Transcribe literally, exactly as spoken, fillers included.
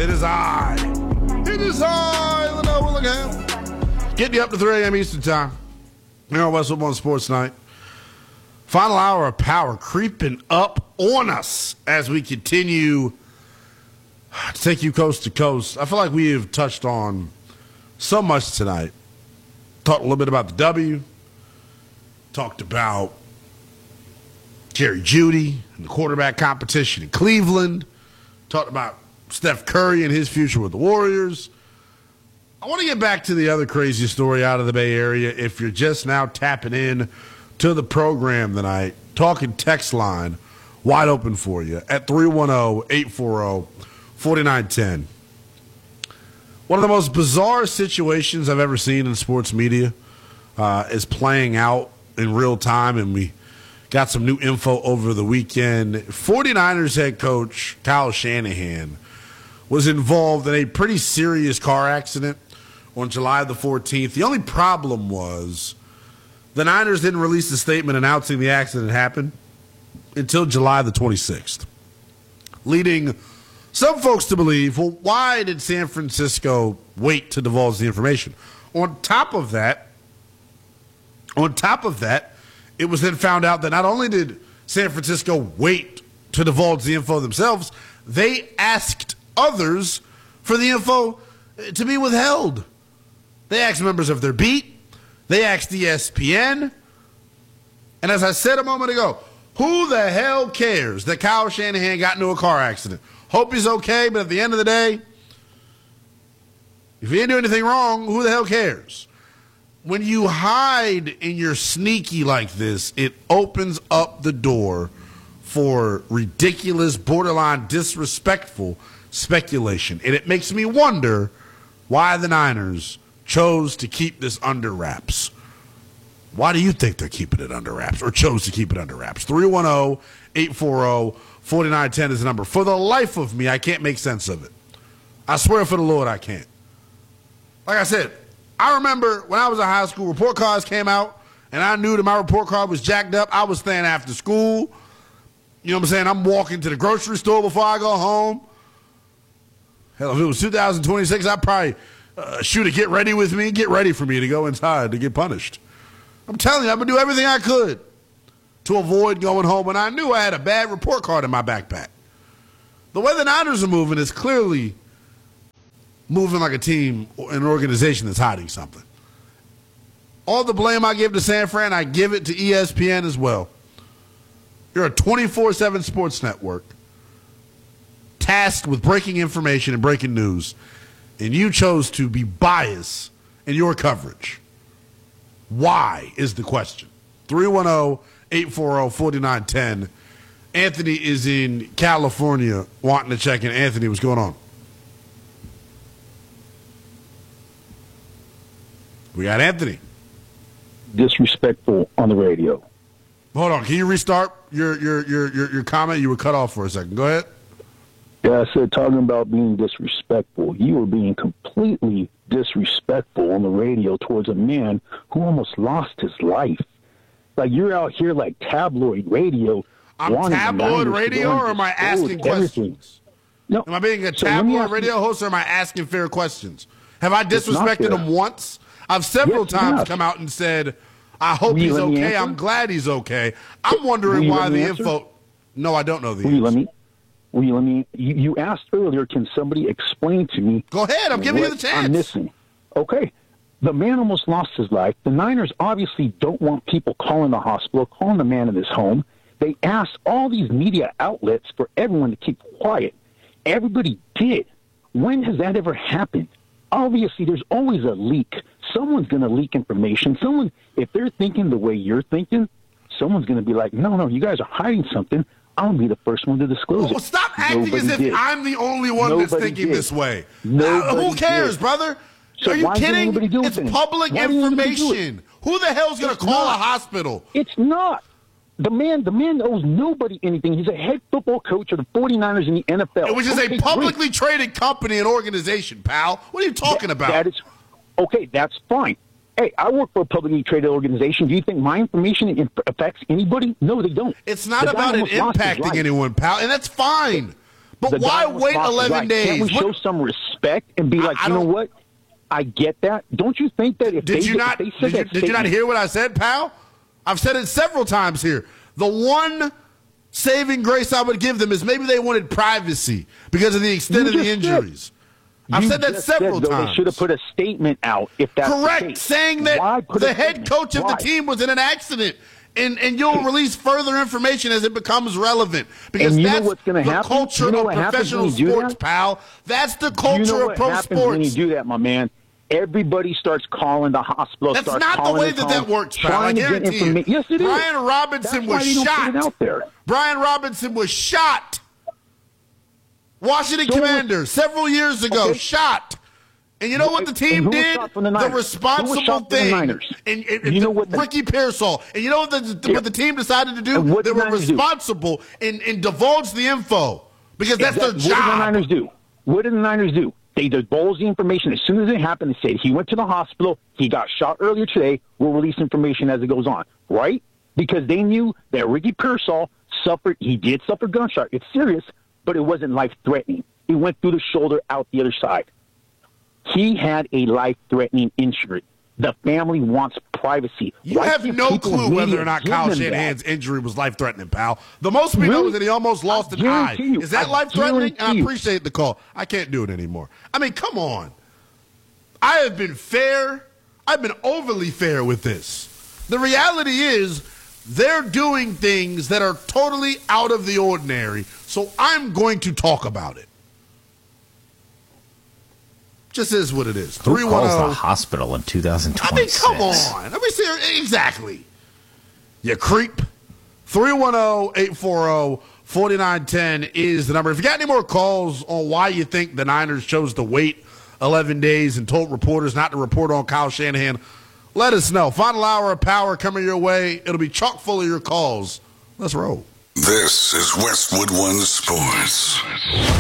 It is I. It is I, Leno Willingham. Getting you up to three a.m. Eastern Time. Here on West Football Sports Night. Final hour of power creeping up on us as we continue to take you coast to coast. I feel like we have touched on so much tonight. Talked a little bit about the W. Talked about Jerry Jeudy and the quarterback competition in Cleveland. Talked about Steph Curry and his future with the Warriors. I want to get back to the other crazy story out of the Bay Area. If you're just now tapping in to the program tonight, talking text line wide open for you at three one zero, eight four zero, four nine one zero. One of the most bizarre situations I've ever seen in sports media uh, is playing out in real time, and we got some new info over the weekend. 49ers head coach Kyle Shanahan was involved in a pretty serious car accident on July the fourteenth. The only problem was the Niners didn't release a statement announcing the accident happened until July the twenty-sixth, leading some folks to believe, well, why did San Francisco wait to divulge the information? On top of that, on top of that, it was then found out that not only did San Francisco wait to divulge the info themselves, they asked others for the info to be withheld. They asked members of their beat. They asked E S P N. And as I said a moment ago, who the hell cares that Kyle Shanahan got into a car accident? Hope he's okay, but at the end of the day, if he didn't do anything wrong, who the hell cares? When you hide and you're sneaky like this, it opens up the door for ridiculous, borderline disrespectful speculation. And it makes me wonder why the Niners chose to keep this under wraps. Why do you think they're keeping it under wraps or chose to keep it under wraps? three one zero, eight four zero, four nine one zero is the number. For the life of me, I can't make sense of it. I swear for the Lord I can't. Like I said, I remember when I was in high school, report cards came out, and I knew that my report card was jacked up. I was staying after school. You know what I'm saying? I'm walking to the grocery store before I go home. Hell, if it was two thousand twenty-six, I'd probably uh, shoot a get ready with me, get ready for me to go inside to get punished. I'm telling you, I'm going to do everything I could to avoid going home, and I knew I had a bad report card in my backpack. The way the Niners are moving is clearly moving like a team or an organization that's hiding something. All the blame I give to San Fran, I give it to E S P N as well. You're a twenty-four seven sports network tasked with breaking information and breaking news, and you chose to be biased in your coverage. Why is the question? three one zero, eight four zero, four nine one zero. Anthony is in California wanting to check in. Anthony, what's going on? We got Anthony. Disrespectful on the radio. Hold on. Can you restart your your your your, your comment? You were cut off for a second. Go ahead. Yeah, I said talking about being disrespectful. You were being completely disrespectful on the radio towards a man who almost lost his life. Like, you're out here like tabloid radio. I'm tabloid radio, or am I asking questions? No. Am I being a So tabloid radio host, or am I asking fair questions? Have I disrespected fair. him once? I've several Yes, you times have. come out and said, I hope Will you he's let me okay. answer? I'm glad he's okay. I'm wondering Will you why let me the answer? info. No, I don't know the Will you let answer. me? Will you let me? You, you asked earlier, can somebody explain to me? Go ahead. I'm giving you the what chance. I'm missing. Okay. The man almost lost his life. The Niners obviously don't want people calling the hospital, calling the man in his home. They asked all these media outlets for everyone to keep quiet. Everybody did. When has that ever happened? Obviously, there's always a leak. Someone's going to leak information. Someone, if they're thinking the way you're thinking, someone's going to be like, no, no, you guys are hiding something. I'll be the first one to disclose Well, it. stop acting Nobody as if did. I'm the only one Nobody that's thinking did. this way. Nobody Uh, who cares, did. brother? So Are you why didn't kidding? anybody do It's anything? public Why didn't anybody do it? information. Who the hell's going to It's call not. a hospital? It's not. The man, the man owes nobody anything. He's a head football coach of the 49ers in the N F L. Which is Okay, a publicly great. traded company and organization, pal. What are you talking That- about? That is okay. That's fine. Hey, I work for a publicly traded organization. Do you think my information in- affects anybody? No, they don't. It's not The guy about it almost lost his impacting life. anyone, pal, and that's fine. But The why guy almost wait lost his eleven life. days? Can't we What- show some respect and be I- like, I you know don't- what? I get that. Don't you think that if Did they, you not? if they said Did you, that did you not statement- hear what I said, pal? I've said it several times here. The one saving grace I would give them is maybe they wanted privacy because of the extent You of the just said- injuries. I've You said that just several said, though, times. They should have put a statement out if that's the Correct, case. saying that Why put the a head statement? coach of Why? the team was in an accident. And, and you'll release further information as it becomes relevant. Because And you know that's what's gonna the happen? culture You know of what happens professional when you do sports, that? pal. That's the You culture know of what pro happens sports. when you do that, my man? Everybody starts calling the hospital. That's starts not the calling way the that that home, works, pal. I trying to get guarantee you. informa- Yes, it is. Brian Robinson That's why was they don't shot. Put it out there. Brian Robinson was shot. Washington So was- Commanders, several years ago, Okay. shot. And you know what the And team who was did? shot from the The Niners? Who was responsible shot from the thing. Niners? And, and, and You know what the- Ricky Pearsall. And you know what the, Yeah. what the team decided to do? And what They did were the Niners do? responsible and, and divulged the info because that's Exactly. their What did the job. Niners do? What did the Niners do? They divulged the information as soon as it happened. They said he went to the hospital. He got shot earlier today. We'll release information as it goes on, right? Because they knew that Ricky Pearsall suffered. He did suffer gunshot. It's serious, but it wasn't life-threatening. It went through the shoulder out the other side. He had a life-threatening injury. The family wants privacy. You Why have can't no people in clue whether media or not give Kyle them that? Shanahan's injury was life-threatening, pal. The most we know Really? is that he almost lost I an eye. guarantee you. Is that I life-threatening? And I guarantee you. appreciate the call. I can't do it anymore. I mean, come on. I have been fair. I've been overly fair with this. The reality is they're doing things that are totally out of the ordinary, so I'm going to talk about it. Just is what it is. Who calls the three one zero hospital in two thousand I mean, twenty-six? come on. Let me see. Exactly. You creep. three one zero, eight four zero, four nine one zero is the number. If you got any more calls on why you think the Niners chose to wait eleven days and told reporters not to report on Kyle Shanahan, let us know. Final hour of power coming your way. It'll be chock full of your calls. Let's roll. This is Westwood One Sports.